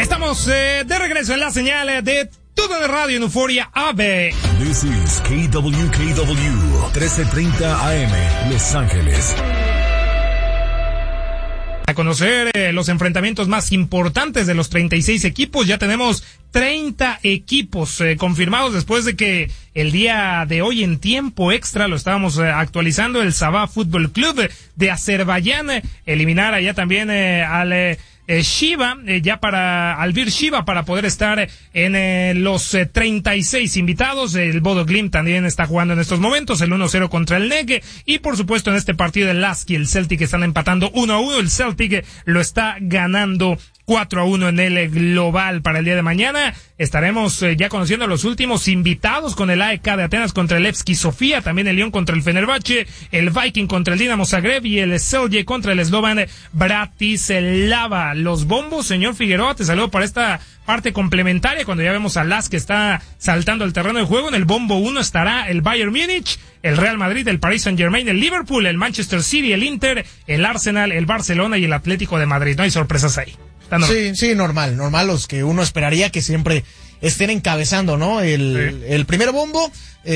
Estamos de regreso en la señal de Todo de Radio en Euforia AB. This is KWKW 1330 AM, Los Ángeles. A conocer los enfrentamientos más importantes de los 36 equipos, ya tenemos 30 equipos confirmados después de que el día de hoy en tiempo extra lo estábamos actualizando, el Sabah Fútbol Club de Azerbaiyán eliminara ya también al Shiva, Albir Shiva, para poder estar en los 36 invitados. El Bodo Glimt también está jugando en estos momentos, el 1-0 contra el NEG, y por supuesto en este partido el Lask y el Celtic están empatando 1-1, el Celtic lo está ganando 4-1 en el global. Para el día de mañana estaremos ya conociendo a los últimos invitados, con el AEK de Atenas contra el Levski Sofía, también el Lyon contra el Fenerbahce, el Viking contra el Dinamo Zagreb y el Celje contra el Slovan Bratislava. Los bombos, señor Figueroa, te saludo para esta parte complementaria, cuando ya vemos a Lask que está saltando el terreno de juego. En el bombo 1 estará el Bayern Múnich, el Real Madrid, el Paris Saint-Germain, el Liverpool, el Manchester City, el Inter, el Arsenal, el Barcelona y el Atlético de Madrid. No hay sorpresas ahí. Sí, normal, los que uno esperaría que siempre estén encabezando, ¿no? El primer bombo,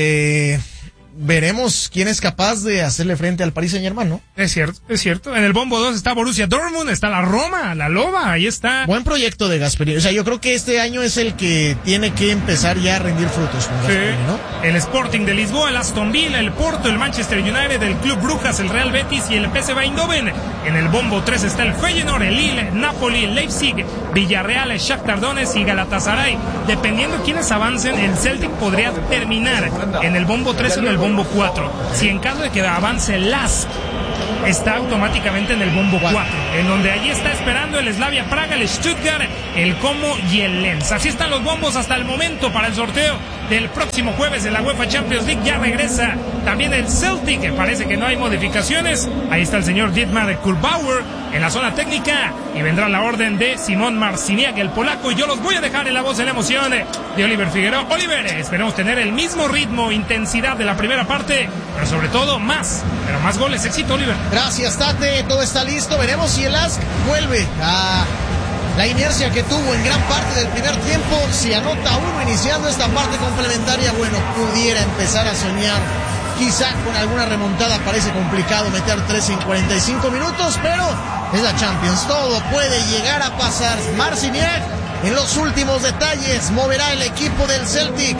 veremos quién es capaz de hacerle frente al Paris Saint-Germain, ¿no? Es cierto. En el bombo 2 está Borussia Dortmund, está la Roma, la Loba, ahí está. Buen proyecto de Gasperini. O sea, yo creo que este año es el que tiene que empezar ya a rendir frutos con Gasperini, ¿no? El Sporting de Lisboa, el Aston Villa, el Porto, el Manchester United, el Club Brujas, el Real Betis y el PSV Eindhoven. En el bombo 3 está el Feyenoord, el Lille, Napoli, Leipzig, Villarreal, el Shakhtar Donetsk y Galatasaray. Dependiendo quiénes avancen, el Celtic podría terminar en el bombo 3 o en el bombo 4. Si en caso de que avance el Lask, está automáticamente en el bombo 4, en donde allí está esperando el Slavia Praga, el Stuttgart, el Como y el Lens. Así están los bombos hasta el momento para el sorteo del próximo jueves de la UEFA Champions League. Ya regresa también el Celtic, que parece que no hay modificaciones. Ahí está el señor Dietmar Kurbauer en la zona técnica, y vendrá la orden de Simón Marciniak, el polaco, y yo los voy a dejar en la voz de la emoción de Oliver Figueroa. Oliver, esperemos tener el mismo ritmo, intensidad de la primera parte, pero sobre todo más goles. Éxito, Oliver. Gracias, Tate, todo está listo. Veremos si el Lask vuelve a la inercia que tuvo en gran parte del primer tiempo. Si anota uno iniciando esta parte complementaria, bueno, pudiera empezar a soñar quizá con alguna remontada. Parece complicado meter 3 en 45 minutos, pero es la Champions, todo puede llegar a pasar. Marciniak en los últimos detalles moverá el equipo del Celtic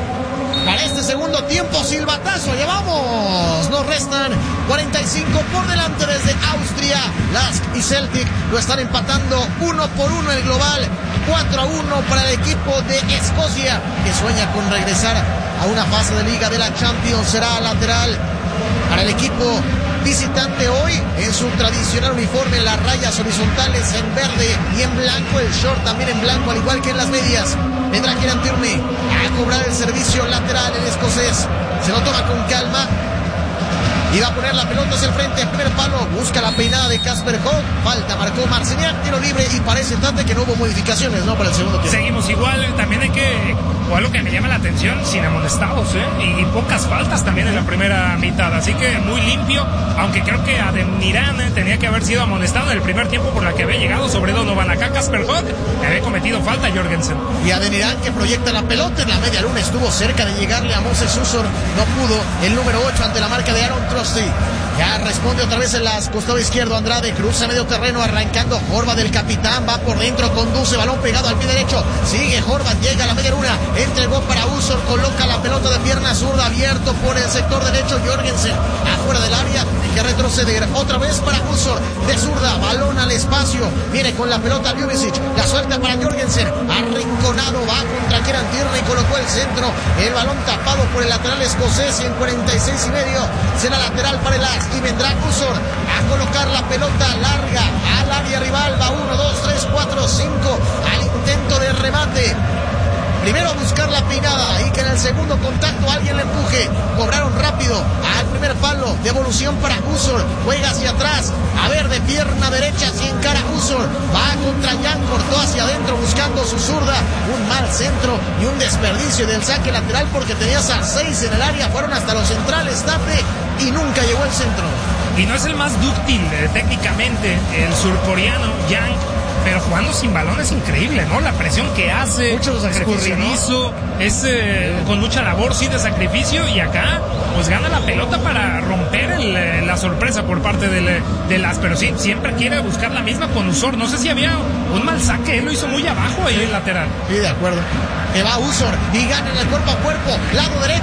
para este segundo tiempo. Silbatazo, allá vamos. Nos restan 45 por delante desde Austria. Lask y Celtic lo están empatando 1-1 el global. 4-1 para el equipo de Escocia, que sueña con regresar a una fase de Liga de la Champions. Será lateral para el equipo visitante hoy en su tradicional uniforme, las rayas horizontales en verde y en blanco, el short también en blanco, al igual que en las medias. Vendrá Kieran Tierney a cobrar el servicio lateral. El escocés se lo toma con calma y va a poner la pelota hacia el frente, primer palo, busca la peinada de Kasper Hogg, falta, marcó Marciniak, tiro libre, y parece tanto que no hubo modificaciones, ¿no?, para el segundo tiempo. Seguimos igual, también hay que, o algo que me llama la atención, sin amonestados, y pocas faltas también en la primera mitad, así que muy limpio, aunque creo que Ademniran tenía que haber sido amonestado en el primer tiempo por la que había llegado sobre Donovan. Acá Kasper Hogg le había cometido falta a Jorgensen. Y Ademniran, que proyecta la pelota en la media luna, estuvo cerca de llegarle a Moses Usor, no pudo, el número 8 ante la marca de Aaron Trusty. Ya responde otra vez en las costado izquierdo Andrade, cruza medio terreno arrancando Horvath, del capitán, va por dentro, conduce, balón pegado al pie derecho, sigue Horvath, llega a la media luna, entregó para Usor, coloca la pelota de pierna zurda, abierto por el sector derecho Jorgensen, afuera del área, hay que retroceder otra vez para Usor, de zurda, balón al espacio, viene con la pelota Ljubicic, la suelta para Jorgensen, arrinconado, va contra Kieran Tierney, colocó el centro, el balón tapado por el lateral escocés, y en 46 y medio será lateral para el Lask, y vendrá Usor a colocar la pelota larga al área rival. Va 1, 2, 3, 4, 5 al intento de remate. Primero a buscar la peinada y que en el segundo contacto alguien le empuje. Cobraron rápido al primer palo. Devolución para Usor. Juega hacia atrás. A ver, de pierna derecha si encara Usor. Va contra Jan. Cortó hacia adentro buscando su zurda. Un mal centro y un desperdicio del saque lateral porque tenías a 6 en el área. Fueron hasta los centrales, Tate, y nunca llegó el centro. Y no es el más dúctil técnicamente el surcoreano Yang, pero jugando sin balón es increíble, ¿no? La presión que hace, mucho escurridizo, ¿no? Es con mucha labor, sí, de sacrificio, y acá pues gana la pelota para romper la sorpresa por parte de las, pero sí, siempre quiere buscar la misma con Usor. No sé si había un mal saque, él lo hizo muy abajo ahí, sí, el lateral. Sí, de acuerdo. Que va Usor y gana en el cuerpo a cuerpo, lado derecho.